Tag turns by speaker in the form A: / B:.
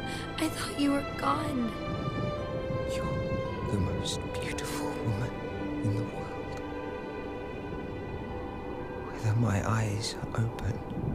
A: I thought you were gone.
B: You're the most beautiful woman in the world. Whether my eyes are open